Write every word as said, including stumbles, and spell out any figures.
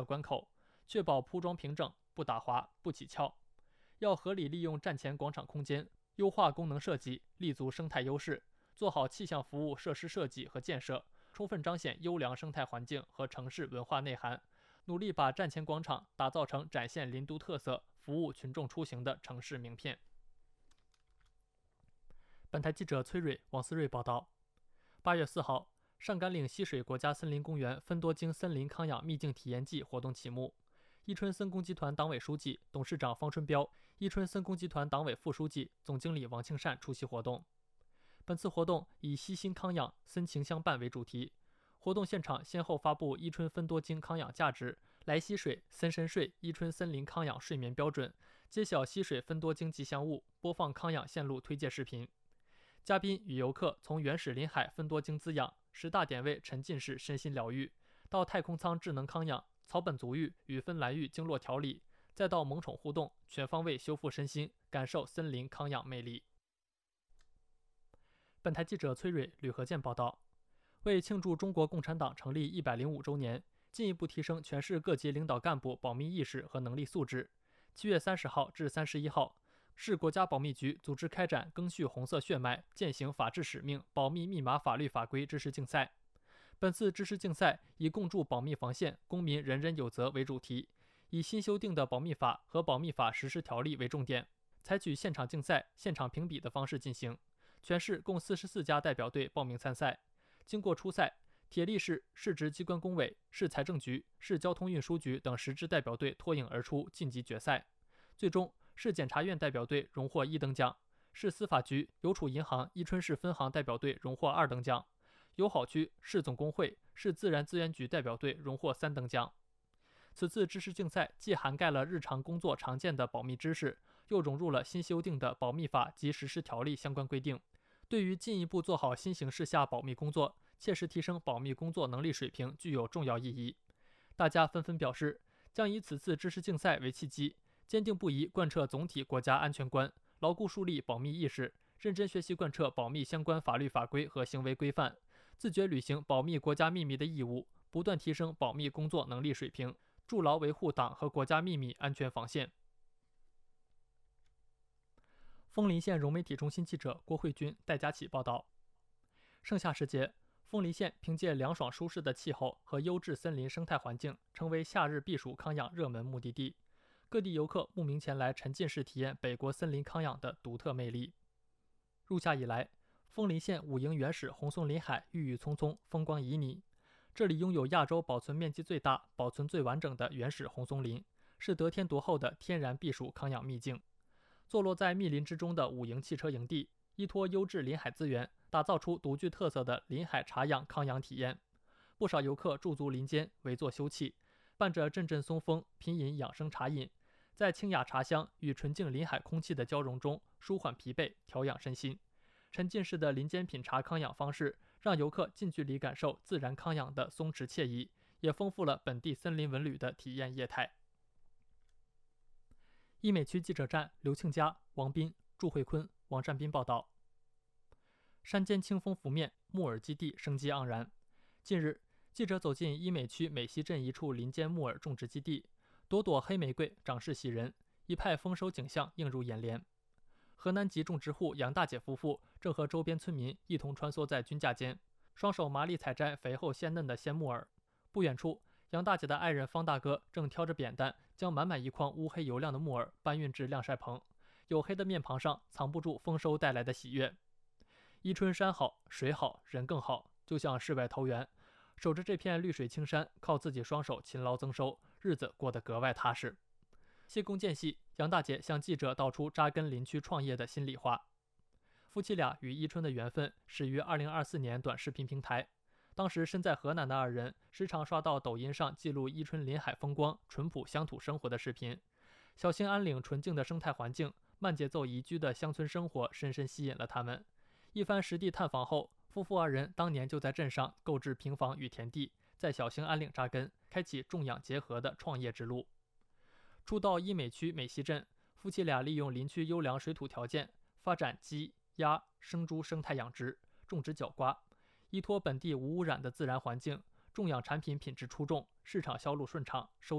关口，确保铺装平整、不打滑、不起翘。要合理利用站前广场空间，优化功能设计，立足生态优势，做好气象服务设施设计和建设，充分彰显优良生态环境和城市文化内涵，努力把站前广场打造成展现林都特色、服务群众出行的城市名片。本台记者崔蕊、王思睿报道。八月四号，上甘岭溪水国家森林公园芬多精森林康养秘境体验季活动启幕。伊春森工集团党委书记、董事长方春彪、伊春森工集团党委副书记、总经理王庆善出席活动。本次活动以悉心康养、森情相伴为主题。活动现场先后发布伊春芬多精康养价值、来溪水、森深睡、伊春森林康养睡眠标准，揭晓溪水芬多精吉祥物，播放康养线路推介视频。嘉宾与游客从原始林海芬多精滋养、十大点位沉浸式身心疗愈，到太空舱智能康养、草本足浴与芬兰浴经络调理，再到萌宠互动，全方位修复身心，感受森林康养魅力。本台记者崔蕊、吕和健报道。为庆祝中国共产党成立一百零五周年，进一步提升全市各级领导干部保密意识和能力素质，七月三十号至三十一号，市国家保密局组织开展赓续红色血脉、践行法治使命保密密码法律法规知识竞赛。本次知识竞赛以共筑保密防线、公民人人有责为主题，以新修订的保密法和保密法实施条例为重点，采取现场竞赛、现场评比的方式进行。全市共四十四家代表队报名参赛。经过初赛，铁力市、市直机关工委、市财政局、市交通运输局等十支代表队脱颖而出，晋级决赛。最终，市检察院代表队荣获一等奖，市司法局、邮储银行伊春市分行代表队荣获二等奖，友好区、市总工会、市自然资源局代表队荣获三等奖。此次知识竞赛既涵盖了日常工作常见的保密知识，又融入了新修订的保密法及实施条例相关规定，对于进一步做好新形势下保密工作，切实提升保密工作能力水平具有重要意义。大家纷纷表示，将以此次知识竞赛为契机，坚定不移贯彻总体国家安全观，牢固树立保密意识，认真学习贯彻保密相关法律法规和行为规范，自觉履行保密国家秘密的义务，不断提升保密工作能力水平，筑牢维护党和国家秘密安全防线。枫林县融媒体中心记者郭慧君、戴佳琪报道。盛夏时节，枫林县凭借凉爽舒适的气候和优质森林生态环境，成为夏日避暑康养热门目的地。各地游客慕名前来沉浸式体验北国森林康养的独特魅力。入夏以来，枫林县五营原始红松林海郁郁葱葱，风光旖旎。这里拥有亚洲保存面积最大、保存最完整的原始红松林，是得天独厚的天然避暑康养秘境。坐落在密林之中的五营汽车营地，依托优质林海资源，打造出独具特色的林海茶养康养体验。不少游客驻足林间，围坐休憩，伴着阵阵松风，品饮养生茶饮，在清雅茶香与纯净林海空气的交融中，舒缓疲惫，调养身心。沉浸式的林间品茶康养方式，让游客近距离感受自然康养的松弛惬意，也丰富了本地森林文旅的体验业态。医美区记者站刘庆佳、王斌、祝慧坤、王占斌报道。山间清风拂面，木耳基地生机盎然。近日，记者走进医美区美溪镇一处林间木耳种植基地，朵朵黑玫瑰长势喜人，一派丰收景象映入眼帘。河南籍种植户杨大姐夫妇正和周边村民一同穿梭在菌架间，双手麻利采摘肥厚鲜嫩的鲜木耳。不远处，杨大姐的爱人方大哥正挑着扁担，将满满一筐乌黑油亮的木耳搬运至晾晒棚，黝黑的面庞上藏不住丰收带来的喜悦。伊春山好，水好，人更好，就像世外桃源。守着这片绿水青山，靠自己双手勤劳增收，日子过得格外踏实。谢工间隙，杨大姐向记者道出扎根林区创业的心里话。夫妻俩与伊春的缘分始于二零二四年短视频平台。当时身在河南的二人，时常刷到抖音上记录伊春林海风光、淳朴乡土生活的视频。小兴安岭纯净的生态环境、慢节奏宜居的乡村生活，深深吸引了他们。一番实地探访后，夫妇二人当年就在镇上购置平房与田地，在小兴安岭扎根，开启种养结合的创业之路。初到医美区美溪镇，夫妻俩利用林区优良水土条件，发展鸡、鸭、生猪生态养殖，种植角瓜。依托本地无污染的自然环境，种养产品品质出众，市场销路顺畅，收